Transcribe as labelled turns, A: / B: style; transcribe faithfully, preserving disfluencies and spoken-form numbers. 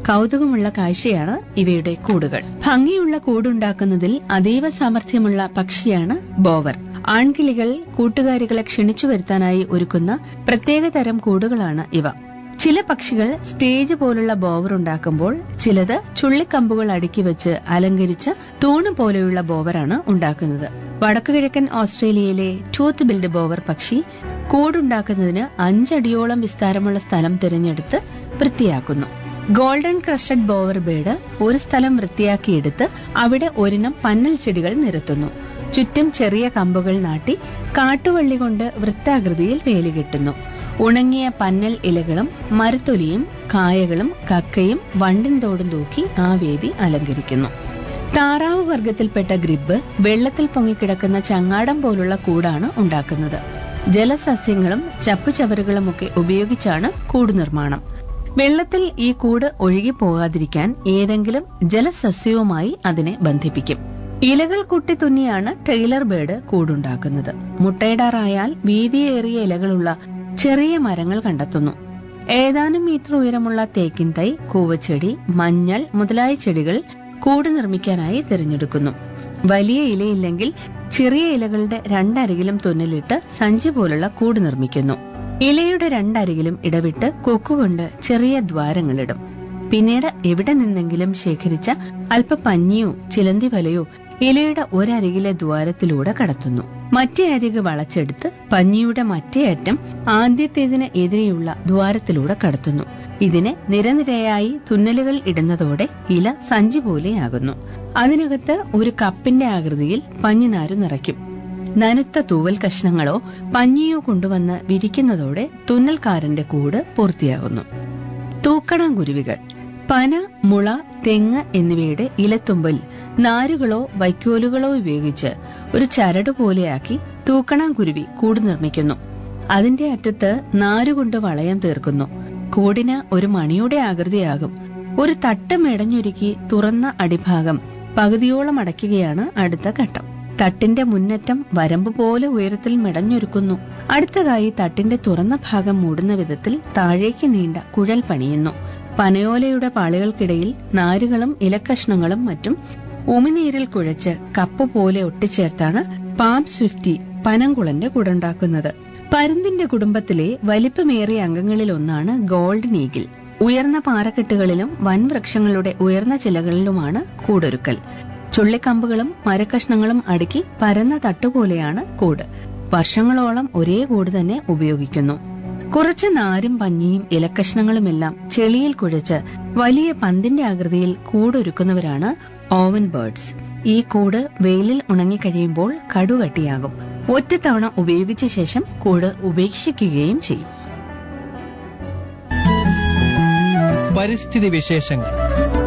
A: കൗതുകമുള്ള കാഴ്ചയാണ് ഇവയുടെ കൂടുകൾ. ഭംഗിയുള്ള കൂടുണ്ടാക്കുന്നതിൽ അതീവ സാമർഥ്യമുള്ള പക്ഷിയാണ് ബോവർ. ആൺകിളികൾ കൂട്ടുകാരികളെ ക്ഷണിച്ചു വരുത്താനായി ഒരുക്കുന്ന പ്രത്യേകതരം കൂടുകളാണ് ഇവ. ചില പക്ഷികൾ സ്റ്റേജ് പോലുള്ള ബോവർ ഉണ്ടാക്കുമ്പോൾ ചിലത് ചുള്ളിക്കമ്പുകൾ അടുക്കി വെച്ച് അലങ്കരിച്ച തൂണ് പോലെയുള്ള ബോവറാണ് ഉണ്ടാക്കുന്നത്. വടക്കുകിഴക്കൻ ഓസ്ട്രേലിയയിലെ ടൂത്ത് ബിൽഡ് ബോവർ പക്ഷി കൂടുണ്ടാക്കുന്നതിന് അഞ്ചടിയോളം വിസ്താരമുള്ള സ്ഥലം തിരഞ്ഞെടുത്ത് വൃത്തിയാക്കുന്നു. ഗോൾഡൻ ക്രസ്റ്റഡ് ബോവർ ബേഡ് ഒരു സ്ഥലം വൃത്തിയാക്കിയെടുത്ത് അവിടെ ഒരിനം പന്നൽ ചെടികൾ നിരത്തുന്നു. ചുറ്റും ചെറിയ കമ്പുകൾ നാട്ടി കാട്ടുവള്ളി കൊണ്ട് വൃത്താകൃതിയിൽ വേലി കെട്ടുന്നു. ഉണങ്ങിയ പന്നൽ ഇലകളും മരത്തൊലിയും കായകളും കക്കയും വണ്ടിൻ തോടും തൂക്കി ആ വേദി അലങ്കരിക്കുന്നു. താറാവ് വർഗത്തിൽപ്പെട്ട ഗ്രിബ് വെള്ളത്തിൽ പൊങ്ങിക്കിടക്കുന്ന ചങ്ങാടം പോലുള്ള കൂടാണ് ഉണ്ടാക്കുന്നത്. ജലസസ്യങ്ങളും ചപ്പുചവറുകളുമൊക്കെ ഉപയോഗിച്ചാണ് കൂട് നിർമ്മാണം. വെള്ളത്തിൽ ഈ കൂട് ഒഴുകി പോകാതിരിക്കാൻ ഏതെങ്കിലും ജലസസ്യവുമായി അതിനെ ബന്ധിപ്പിക്കും. ഇലകൾ കുട്ടിത്തുന്നിയാണ് ടൈലർ ബേഡ് കൂടുണ്ടാക്കുന്നത്. മുട്ടയിടാറായാൽ വീതിയേറിയ ഇലകളുള്ള ചെറിയ മരങ്ങൾ കണ്ടെത്തുന്നു. ഏതാനും മീറ്റർ ഉയരമുള്ള തേക്കിൻ തൈ, കൂവച്ചെടി, മഞ്ഞൾ മുതലായ ചെടികൾ കൂട് നിർമ്മിക്കാനായി തിരഞ്ഞെടുക്കുന്നു. വലിയ ഇലയില്ലെങ്കിൽ ചെറിയ ഇലകളുടെ രണ്ടരികിലും തുന്നലിട്ട് സഞ്ചി പോലുള്ള കൂട് നിർമ്മിക്കുന്നു. ഇലയുടെ രണ്ടരികിലും ഇടവിട്ട് കൊക്കുകൊണ്ട് ചെറിയ ദ്വാരങ്ങളിടും. പിന്നീട് എവിടെ നിന്നെങ്കിലും ശേഖരിച്ച അല്പ പഞ്ഞിയോ ചിലന്തി വലയോ ഇലയുടെ ഒരരികിലെ ദ്വാരത്തിലൂടെ കടത്തുന്നു. മറ്റേ അരിക് വളച്ചെടുത്ത് പഞ്ഞിയുടെ മറ്റേ അറ്റം ആദ്യത്തേതിന് എതിരെയുള്ള ദ്വാരത്തിലൂടെ കടത്തുന്നു. ഇതിനെ നിരനിരയായി തുന്നലുകൾ ഇടുന്നതോടെ ഇല സഞ്ചി പോലെയാകുന്നു. അതിനകത്ത് ഒരു കപ്പിന്റെ ആകൃതിയിൽ പഞ്ഞിനാരു നിറയ്ക്കും. നനുത്ത തൂവൽ കഷ്ണങ്ങളോ പഞ്ഞിയോ കൊണ്ടുവന്ന് വിരിക്കുന്നതോടെ തുന്നൽക്കാരന്റെ കൂട് പൂർത്തിയാകുന്നു. തൂക്കണാങ്കുരുവികൾ പന, മുള, തെങ്ങ് എന്നിവയുടെ ഇലത്തുമ്പിൽ നാരുകളോ വൈക്കോലുകളോ ഉപയോഗിച്ച് ഒരു ചരട് പോലെയാക്കി തൂക്കണാങ്കുരുവി കൂട് നിർമ്മിക്കുന്നു. അതിന്റെ അറ്റത്ത് നാരുകൊണ്ട് വളയം തീർക്കുന്നു. കൂടിന് ഒരു മണിയുടെ ആകൃതിയാകും. ഒരു തട്ട് മെടഞ്ഞൊരുക്കി തുറന്ന അടിഭാഗം പകുതിയോളം അടയ്ക്കുകയാണ് അടുത്ത ഘട്ടം. തട്ടിന്റെ മുന്നറ്റം വരമ്പ് പോലെ ഉയരത്തിൽ മെടഞ്ഞൊരുക്കുന്നു. അടുത്തതായി തട്ടിന്റെ തുറന്ന ഭാഗം മൂടുന്ന വിധത്തിൽ താഴേക്ക് നീണ്ട കുഴൽ പണിയുന്നു. പനയോലയുടെ പാളികൾക്കിടയിൽ നാരുകളും ഇലക്കഷ്ണങ്ങളും മറ്റും ഉമിനീരിൽ കുഴച്ച് കപ്പ് പോലെ ഒട്ടിച്ചേർത്താണ് പാം സ്വിഫ്റ്റി പനങ്കുളന്റെ കൂടുണ്ടാക്കുന്നത്. പരുന്തിന്റെ കുടുംബത്തിലെ വലിപ്പമേറിയ അംഗങ്ങളിൽ ഒന്നാണ് ഗോൾഡൻ ഈഗിൾ. ഉയർന്ന പാറക്കെട്ടുകളിലും വൻവൃക്ഷങ്ങളുടെ ഉയർന്ന ചിലകളിലുമാണ് കൂടൊരുക്കൽ. ചുള്ളിക്കമ്പുകളും മരക്കഷ്ണങ്ങളും അടുക്കി പരന്ന തട്ടുപോലെയാണ് കൂട്. വർഷങ്ങളോളം ഒരേ കൂട് തന്നെ ഉപയോഗിക്കുന്നു. കുറച്ച് നാരും പഞ്ഞിയും ഇലക്കഷ്ണങ്ങളുമെല്ലാം ചെളിയിൽ കുഴച്ച് വലിയ പന്തിന്റെ ആകൃതിയിൽ കൂടൊരുക്കുന്നവരാണ് ഓവൻ ബേർഡ്സ്. ഈ കൂട് വെയിലിൽ ഉണങ്ങിക്കഴിയുമ്പോൾ കടുകട്ടിയാകും. ഒറ്റത്തവണ ഉപയോഗിച്ച ശേഷം കൂട് ഉപേക്ഷിക്കുകയും ചെയ്യും.
B: പരിസ്ഥിതി വിശേഷങ്ങൾ.